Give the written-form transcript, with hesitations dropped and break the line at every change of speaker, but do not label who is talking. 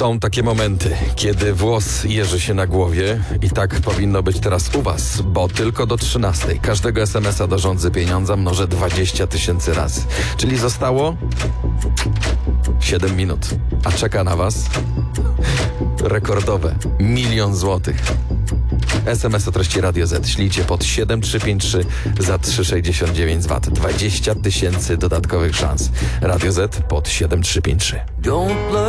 Są takie momenty, kiedy włos jeży się na głowie i tak powinno być teraz u was, bo tylko do 13 każdego SMS-a do Rządzy Pieniądza mnożę 20 000 razy. Czyli zostało 7 minut. A czeka na was rekordowe 1 000 000 złotych. SMS o treści Radio Z ślijcie pod 7353 za 3,69 Wat. 20 000 dodatkowych szans. Radio Z pod 7353.